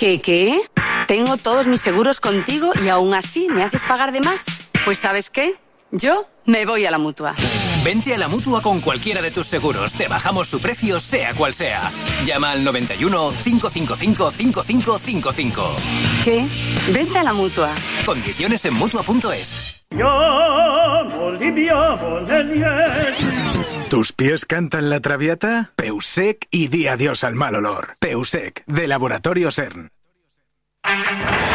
¿Qué? Tengo todos mis seguros contigo y aún así me haces pagar de más. Pues ¿sabes qué? Yo me voy a la Mutua. Vente a la Mutua con cualquiera de tus seguros. Te bajamos su precio, sea cual sea. Llama al 91 555 5555. ¿Qué? Vente a la Mutua. Condiciones en Mutua.es. ¿Tus pies cantan la traviata? Peusec y di adiós al mal olor. Peusec, de Laboratorio CERN.